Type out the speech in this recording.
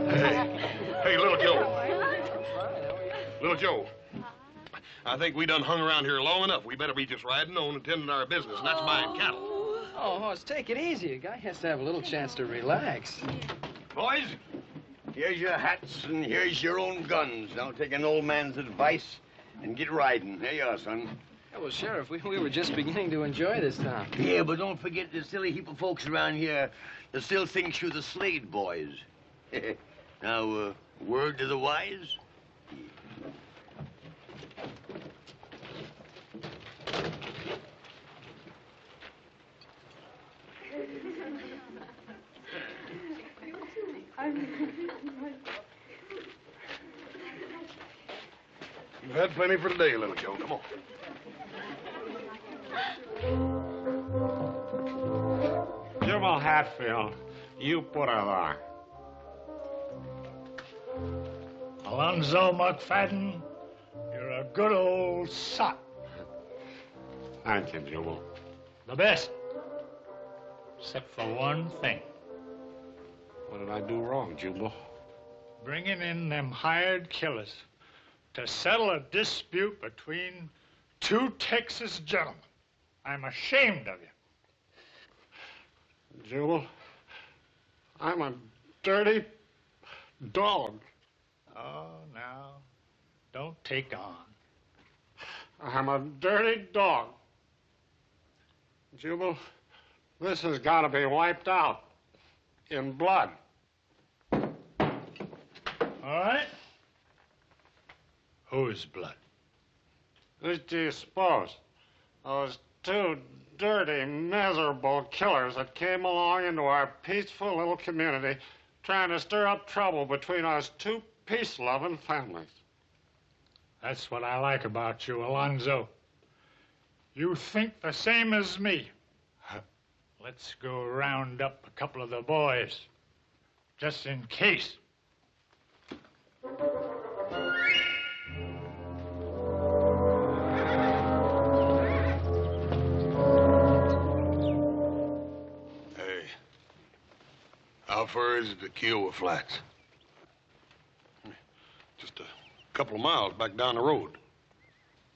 Hey, Little Joe. Little Joe. I think we done hung around here long enough. We better be just riding on and tending our business, and that's buying cattle. Oh, Hoss, take it easy. A guy has to have a little chance to relax. Boys, here's your hats and here's your own guns. Now take an old man's advice and get riding. Here you are, son. Yeah, well, Sheriff, we were just beginning to enjoy this town. Yeah, but don't forget there's still a heap of folks around here that still thinks you're the Slade boys. Now, word to the wise? You've had plenty for today, Little Joe. Come on. Jubal Hatfield, you put her there. Alonzo McFadden, you're a good old sot. Thank you, Jubal. The best. Except for one thing. What did I do wrong, Jubal? Bringing in them hired killers to settle a dispute between two Texas gentlemen. I'm ashamed of you. Jubal, I'm a dirty dog. Oh, now, don't take on. I'm a dirty dog. Jubal, this has got to be wiped out in blood. All right. Whose blood? Who do you suppose? Those two dirty, miserable killers that came along into our peaceful little community trying to stir up trouble between us two peace-loving families. That's what I like about you, Alonzo. You think the same as me. Let's go round up a couple of the boys, just in case. Hey, how far is it to Kiowa Flats? Just a couple of miles back down the road.